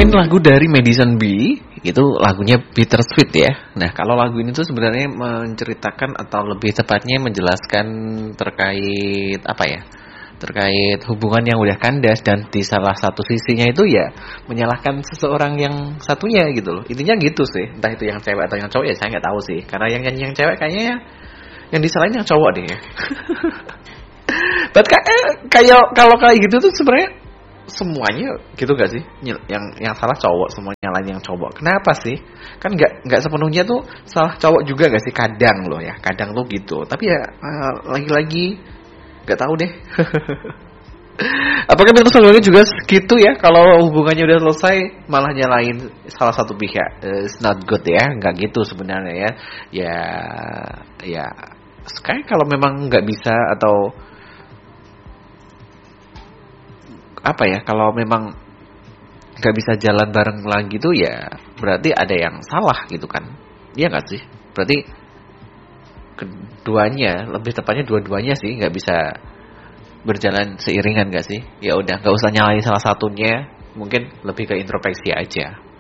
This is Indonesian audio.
bawain lagu dari Madison Bee, itu lagunya Bittersweet ya. Nah, kalau lagu ini tuh sebenarnya menceritakan atau lebih tepatnya menjelaskan terkait apa ya? Terkait hubungan yang udah kandas dan di salah satu sisinya itu ya menyalahkan seseorang yang satunya gitu loh. Intinya gitu sih. Entah itu yang cewek atau yang cowok ya saya nggak tahu sih. Karena yang nyanyi yang cewek kayaknya ya yang disalahin yang cowok deh ya. But kayak kalau kayak gitu tuh sebenarnya semuanya gitu gak sih? Yang salah cowok, semuanya lain yang cowok. Kenapa sih? Kan nggak sepenuhnya tuh salah cowok juga gak sih? Kadang loh ya, kadang tuh gitu. Tapi ya lagi-lagi nggak tahu deh. Apakah memang sebenarnya juga segitu ya? Kalau hubungannya udah selesai malah nyalain salah satu pihak, it's not good ya? Nggak gitu sebenarnya ya. Ya sekarang kalau memang nggak bisa atau apa ya, kalau memang nggak bisa jalan bareng lagi tuh ya berarti ada yang salah gitu kan, iya nggak sih? Berarti keduanya, lebih tepatnya dua-duanya sih nggak bisa berjalan seiringan nggak sih? Ya udah nggak usah nyalain salah satunya, mungkin lebih ke introspeksi aja.